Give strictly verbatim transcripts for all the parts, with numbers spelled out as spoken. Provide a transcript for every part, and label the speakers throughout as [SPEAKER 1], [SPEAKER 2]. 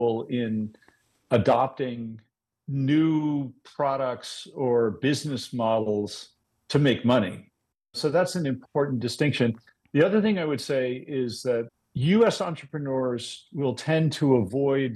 [SPEAKER 1] in adopting new products or business models to make money. So that's an important distinction. The other thing I would say is that U S entrepreneurs will tend to avoid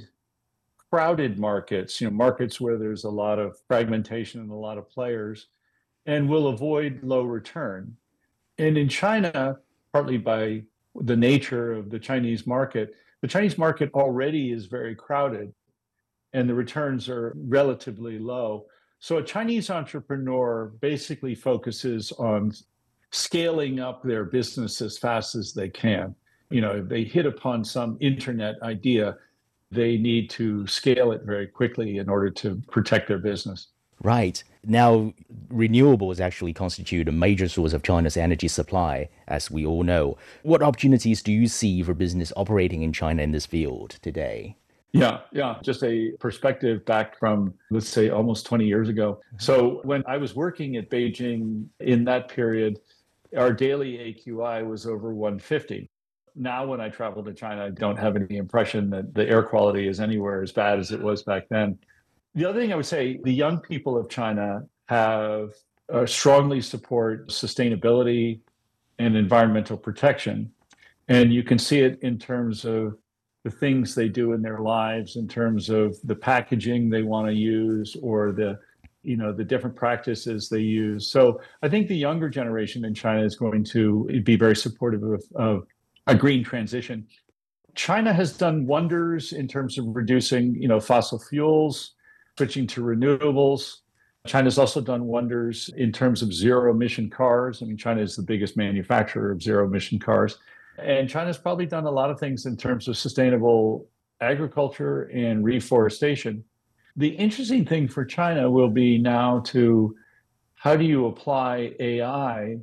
[SPEAKER 1] crowded markets, you know, markets where there's a lot of fragmentation and a lot of players, and will avoid low return. And in China, partly by the nature of the Chinese market, the Chinese market already is very crowded and the returns are relatively low. So a Chinese entrepreneur basically focuses on scaling up their business as fast as they can. You know, if they hit upon some internet idea, they need to scale it very quickly in order to protect their business.
[SPEAKER 2] Right. Now, renewables actually constitute a major source of China's energy supply, as we all know. What opportunities do you see for business operating in China in this field today?
[SPEAKER 1] Yeah, yeah. Just a perspective back from, let's say, almost twenty years ago. So when I was working at Beijing in that period, our daily A Q I was over one hundred fifty. Now, when I travel to China, I don't have any impression that the air quality is anywhere as bad as it was back then. The other thing I would say, the young people of China have uh, strongly support sustainability and environmental protection. And you can see it in terms of the things they do in their lives, in terms of the packaging they want to use or the you know the different practices they use. So I think the younger generation in China is going to be very supportive of, of a green transition. China has done wonders in terms of reducing you know fossil fuels, switching to renewables. China's also done wonders in terms of zero emission cars. I mean, China is the biggest manufacturer of zero emission cars. And China's probably done a lot of things in terms of sustainable agriculture and reforestation. The interesting thing for China will be now to how do you apply A I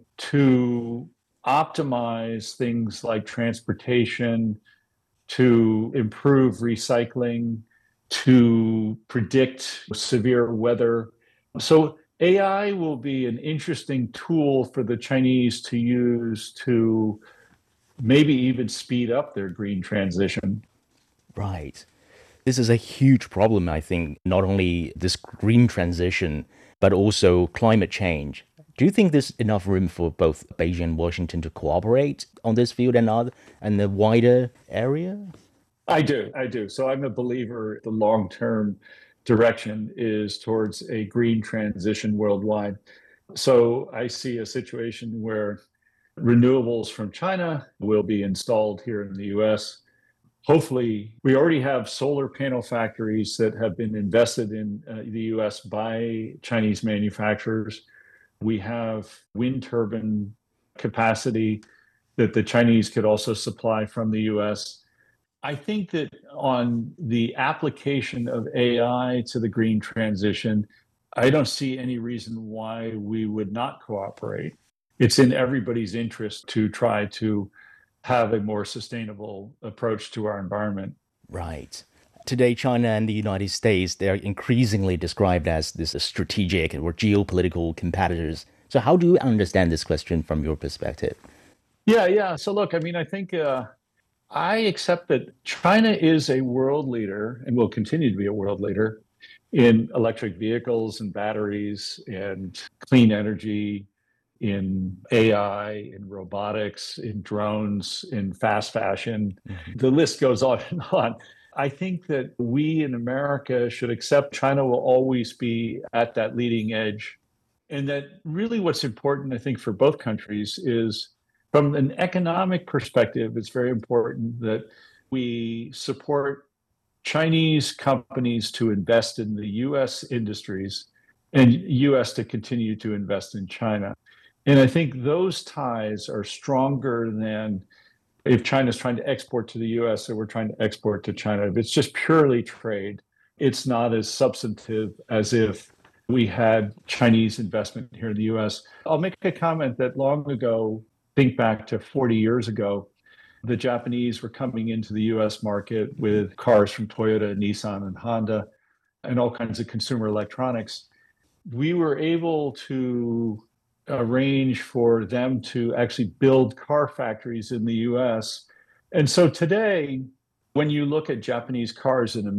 [SPEAKER 1] to optimize things like transportation, to improve recycling, to predict severe weather. So A I will be an interesting tool for the Chinese to use to maybe even speed up their green transition.
[SPEAKER 2] Right. This is a huge problem, I think, not only this green transition, but also climate change. Do you think there's enough room for both Beijing and Washington to cooperate on this field and other and the wider area?
[SPEAKER 1] I do, I do. So I'm a believer the long-term direction is towards a green transition worldwide. So I see a situation where renewables from China will be installed here in the U S. Hopefully, we already have solar panel factories that have been invested in uh, the U S by Chinese manufacturers. We have wind turbine capacity that the Chinese could also supply from the U S. I think that on the application of A I to the green transition, I don't see any reason why we would not cooperate. It's in everybody's interest to try to have a more sustainable approach to our environment.
[SPEAKER 2] Right. Today, China and the United States, they're increasingly described as this strategic or geopolitical competitors. So how do you understand this question from your perspective?
[SPEAKER 1] Yeah, yeah. So look, I mean, I think uh, I accept that China is a world leader and will continue to be a world leader in electric vehicles and batteries and clean energy, in A I, in robotics, in drones, in fast fashion.
[SPEAKER 2] Mhm.
[SPEAKER 1] The list goes on and on. I think that we in America should accept China will always be at that leading edge. And that really what's important, I think, for both countries is from an economic perspective, it's very important that we support Chinese companies to invest in the U S industries and U S to continue to invest in China. And I think those ties are stronger than if China's trying to export to the U S or we're trying to export to China. If it's just purely trade, it's not as substantive as if we had Chinese investment here in the U S. I'll make a comment that long ago, think back to forty years ago, the Japanese were coming into the U S market with cars from Toyota, Nissan, and Honda, and all kinds of consumer electronics. We were able to arrange for them to actually build car factories in the U S. And so today, when you look at Japanese cars in